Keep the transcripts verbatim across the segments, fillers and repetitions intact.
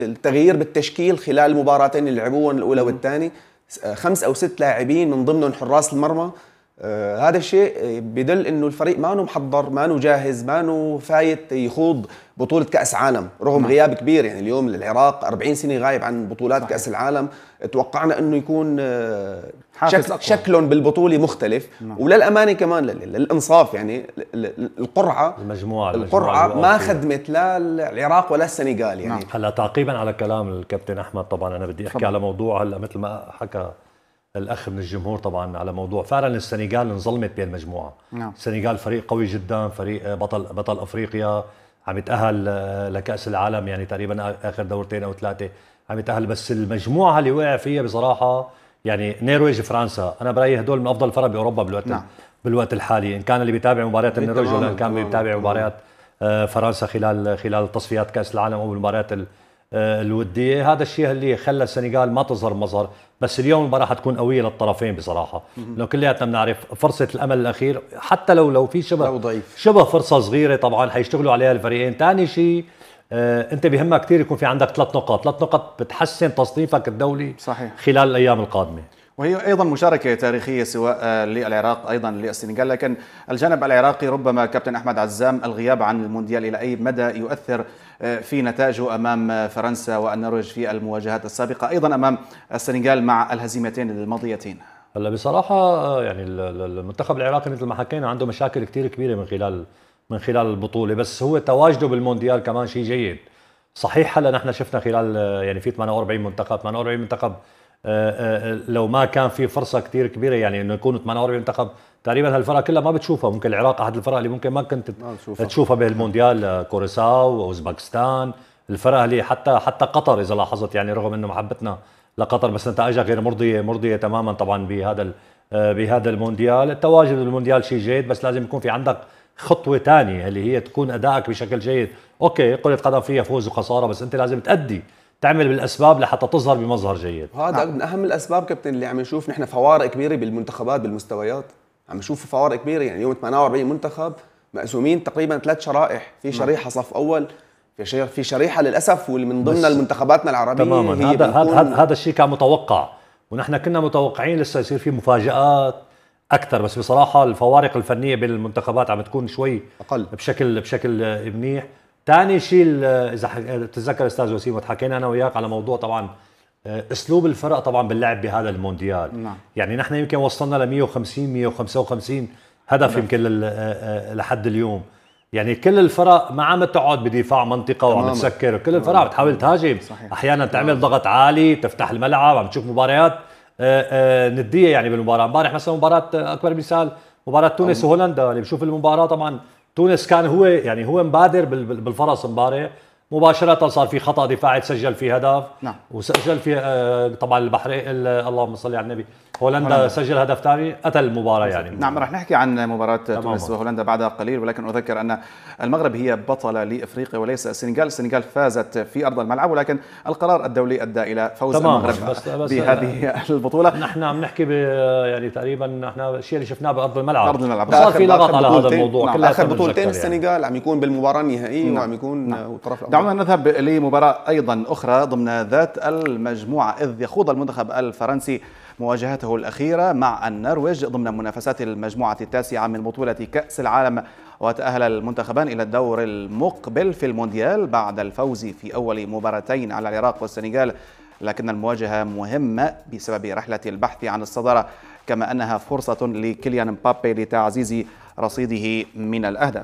التغيير بالتشكيل خلال المباراتين اللي لعبوهم الاولى والثانيه، خمس او ست لاعبين من ضمنهم حراس المرمى. آه هذا الشيء بدل انه الفريق ما انه محضر، ما انه جاهز، ما انه فايت يخوض بطوله كاس عالم رغم غياب كبير. يعني اليوم العراق أربعين سنه غايب عن بطولات صحيح. كاس العالم. توقعنا انه يكون آه شكل شكلهم بالبطوله مختلف. نعم. وللامانه كمان للانصاف يعني القرعه القرعه ما خدمت لا العراق ولا السنغال. يعني نعم. هلا تعقيبا على كلام الكابتن احمد، طبعا انا بدي احكي طبعا. على موضوع هلا مثل ما حكى الاخ من الجمهور طبعا على موضوع فعلا السنغال انظلمت بهالمجموعه. نعم. السنغال فريق قوي جدا، فريق بطل بطل افريقيا، عم يتاهل لكاس العالم يعني تقريبا اخر دورتين او ثلاثه عم يتاهل. بس المجموعه اللي وقع فيها بصراحه يعني نرويج فرنسا، انا برايي هدول من افضل الفرق باوروبا بالوقت نعم. بالوقت الحالي، ان كان اللي بيتابع مباريات النرويج ولا ان كان بيتابع مباريات فرنسا خلال خلال تصفيات كاس العالم او المباريات الوديه. هذا الشيء اللي خلى السنغال ما تظهر مظهر. بس اليوم المباراه حتكون قويه للطرفين بصراحه، لانه كلياتنا بنعرف فرصه الامل الاخير حتى لو لو في شبه لو شبه فرصه صغيره طبعا حيشتغلوا عليها الفريقين. ثاني شيء آه انت بهمك كثير يكون في عندك ثلاث نقاط، ثلاث نقاط بتحسن تصنيفك الدولي صحيح. خلال الايام القادمه. وهي ايضا مشاركه تاريخيه سواء للعراق ايضا للسنغال، لكن الجانب العراقي ربما كابتن احمد عزام الغياب عن المونديال الى اي مدى يؤثر في نتائجه امام فرنسا والنرويج في المواجهات السابقه، ايضا امام السنغال مع الهزيمتين الماضيتين؟ هلا بصراحه يعني المنتخب العراقي مثل ما حكينا عنده مشاكل كثير كبيره من خلال من خلال البطوله، بس هو تواجده بالمونديال كمان شيء جيد. صحيح هلا نحن شفنا خلال يعني في ثمانية وأربعين منتخب، ثمانية وأربعين منتخب لو ما كان في فرصه كثير كبيره يعني انه يكونوا ثمانية وأربعين منتخب تقريبا هالفرق كلها ما بتشوفها. ممكن العراق احد الفرق اللي ممكن ما كنت تشوفها بهالمونديال، كورساو واوزبكستان، الفرق اللي حتى حتى قطر اذا لاحظت يعني رغم انه محبتنا لقطر بس نتائجها غير مرضيه مرضيه تماما طبعا بهذا بهذا المونديال. التواجد بالمونديال شيء جيد، بس لازم يكون في عندك خطوه ثانيه اللي هي تكون ادائك بشكل جيد. اوكي كرة قدم فيها فوز وخساره، بس انت لازم تأدي تعمل بالاسباب لحتى تظهر بمظهر جيد. هذا من اهم الاسباب كابتن اللي عم نشوف نحن فوارق كبيره بالمنتخبات بالمستويات، عم نشوف فوارق كبيره. يعني اليوم ثمانية وأربعين منتخب مقسومين تقريبا ثلاث شرائح، في شريحه صف اول، في في شريحه للاسف واللي من ضمن المنتخباتنا العربيه تماما. هي هذا هذا هذا الشيء كان متوقع، ونحن كنا متوقعين لسه يصير في مفاجآت اكثر، بس بصراحه الفوارق الفنيه بين المنتخبات عم تكون شوي اقل بشكل بشكل منيح. ثاني شيء اذا تتذكر استاذ وسيم وتحكينا انا وياك على موضوع طبعا اسلوب الفرق طبعا باللعب بهذا المونديال. نعم. يعني نحن يمكن وصلنا ل مية وخمسين مية وخمسة وخمسين هدف يمكن لحد اليوم. يعني كل الفرق ما عم تقعد بدفاع منطقه وعم تسكر، كل الفرق عم بتحاول تهاجم. صحيح. احيانا تعمل ضغط عالي، تفتح الملعب، عم تشوف مباريات نديه يعني بالمباراه. امبارح مثلا مباراه اكبر مثال مباراه تونس وهولندا، اللي بشوف المباراه طبعا تونس كان هو يعني هو مبادر بالفرص امبارح، مباشرة صار في خطأ دفاعي تسجل في هدف. نعم. وسجل في طبعا البحرين اللهم صل على النبي هولندا, هولندا سجل هدف ثاني قتل المباراة يعني. نعم رح نحكي عن مباراة تونس وهولندا بعد قليل، ولكن أذكر أن المغرب هي بطلة لإفريقيا وليس السنغال. السنغال فازت في أرض الملعب، ولكن القرار الدولي أدى إلى فوز المغرب بس بس بهذه البطولة. نحن عم نحكي يعني تقريبا نحن الشيء اللي شفناه بأرض الملعب، أرض الملعب صار في لغط على هذا الموضوع. نعم. آخر بطولتين السنغال عم يكون بالمباراة النهائية. نعم. وعم يكون نعم. طرف دعونا نذهب لمباراة أيضا أخرى ضمن ذات المجموعة، إذ يخوض المنتخب الفرنسي مواجهته الأخيرة مع النرويج ضمن منافسات المجموعة التاسعة من بطولة كأس العالم، وتأهل المنتخبان إلى الدور المقبل في المونديال بعد الفوز في أول مباراتين على العراق والسنغال. لكن المواجهة مهمة بسبب رحلة البحث عن الصدارة، كما أنها فرصة لكيليان مبابي لتعزيز رصيده من الأهداف.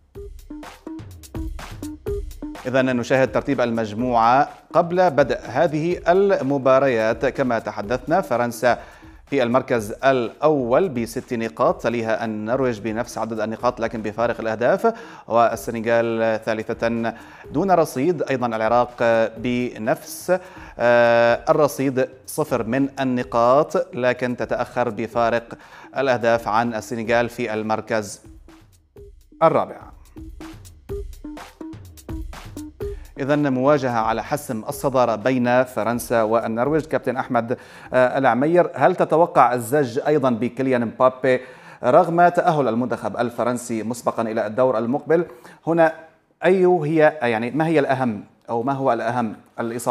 إذا نشاهد ترتيب المجموعة قبل بدء هذه المباريات. كما تحدثنا فرنسا في المركز الأول بست نقاط، تليها النرويج بنفس عدد النقاط لكن بفارق الأهداف، والسنغال ثالثة دون رصيد، أيضا العراق بنفس الرصيد صفر من النقاط لكن تتأخر بفارق الأهداف عن السنغال في المركز الرابع. إذا مواجهة على حسم الصدارة بين فرنسا والنرويج. كابتن أحمد العمير، هل تتوقع الزج أيضا بكيليان مبابي رغم تأهل المنتخب الفرنسي مسبقا إلى الدور المقبل؟ هنا أي هي يعني ما هي الأهم أو ما هو الأهم؟ الإصابة